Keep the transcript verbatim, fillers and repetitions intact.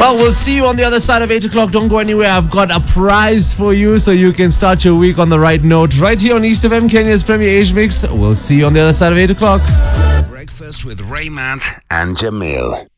Well, we'll see you on the other side of eight o'clock. Don't go anywhere. I've got a prize for you so you can start your week on the right note. Right here on East F M, Kenya's Premier Age Mix. We'll see you on the other side of eight o'clock. Breakfast with Raymond and Jamil.